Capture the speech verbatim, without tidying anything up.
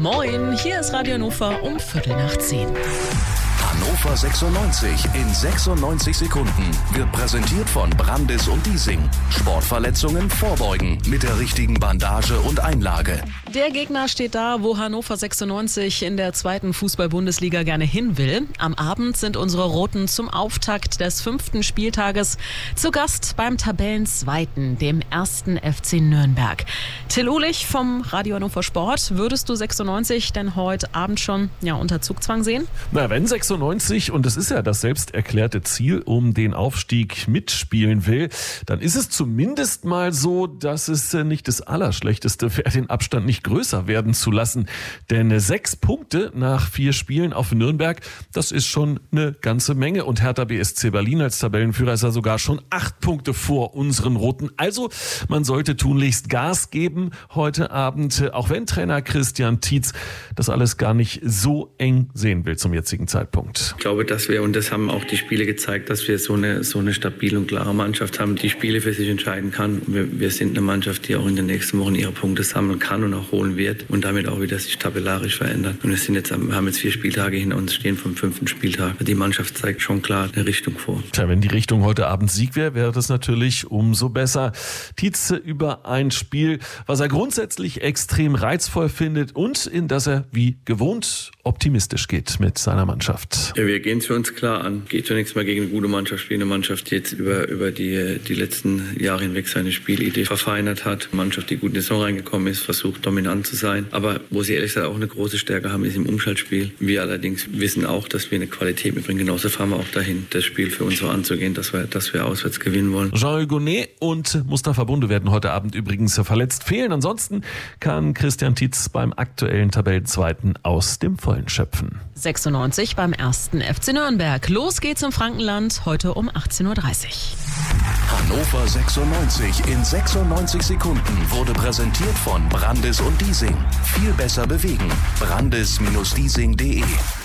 Moin, hier ist Radio Hannover um Viertel nach zehn. Hannover sechsundneunzig in sechsundneunzig Sekunden wird präsentiert von Brandis und Diesing. Sportverletzungen vorbeugen mit der richtigen Bandage und Einlage. Der Gegner steht da, wo Hannover sechsundneunzig in der zweiten Fußball-Bundesliga gerne hin will. Am Abend sind unsere Roten zum Auftakt des fünften Spieltages zu Gast beim Tabellenzweiten, dem ersten F C Nürnberg. Till Uhlich vom Radio Hannover Sport, würdest du sechsundneunzig denn heute Abend schon ja, unter Zugzwang sehen? Na, wenn sechsundneunzig, und es ist ja das selbst erklärte Ziel, um den Aufstieg mitspielen will, dann ist es zumindest mal so, dass es nicht das Allerschlechteste wäre, den Abstand nicht größer werden zu lassen. Denn sechs Punkte nach vier Spielen auf Nürnberg, das ist schon eine ganze Menge. Und Hertha B S C Berlin als Tabellenführer ist ja sogar schon acht Punkte vor unseren Roten. Also man sollte tunlichst Gas geben heute Abend, auch wenn Trainer Christian Tietz das alles gar nicht so eng sehen will zum jetzigen Zeitpunkt. Ich glaube, dass wir, und das haben auch die Spiele gezeigt, dass wir so eine, so eine stabile und klare Mannschaft haben, die Spiele für sich entscheiden kann. Wir, wir sind eine Mannschaft, die auch in den nächsten Wochen ihre Punkte sammeln kann und auch holen wird und damit auch wieder sich tabellarisch verändert. Und wir sind jetzt, wir haben jetzt vier Spieltage hinter uns stehen vom fünften Spieltag. Die Mannschaft zeigt schon klar eine Richtung vor. Tja, wenn die Richtung heute Abend Sieg wäre, wäre das natürlich umso besser. Tietz über ein Spiel, was er grundsätzlich extrem reizvoll findet und in das er wie gewohnt optimistisch geht mit seiner Mannschaft. Ja, wir gehen es für uns klar an. Geht zunächst mal gegen eine gute Mannschaft spielen. Eine Mannschaft, die jetzt über, über die, die letzten Jahre hinweg seine Spielidee verfeinert hat. Eine Mannschaft, die gut in die Saison reingekommen ist, versucht dominant zu sein. Aber wo sie ehrlich gesagt auch eine große Stärke haben, ist im Umschaltspiel. Wir allerdings wissen auch, dass wir eine Qualität mitbringen. Genauso fahren wir auch dahin, das Spiel für uns so anzugehen, dass wir, dass wir auswärts gewinnen wollen. Jean Hugonet und Mustafa Bunde werden heute Abend übrigens verletzt fehlen. Ansonsten kann Christian Tietz beim aktuellen Tabellenzweiten aus dem Vollen schöpfen. sechsundneunzig beim ersten F C Nürnberg. Los geht's im Frankenland heute um achtzehn Uhr dreißig. Hannover sechsundneunzig in sechsundneunzig Sekunden wurde präsentiert von Brandis und Diesing. Viel besser bewegen. Brandis Bindestrich Diesing Punkt de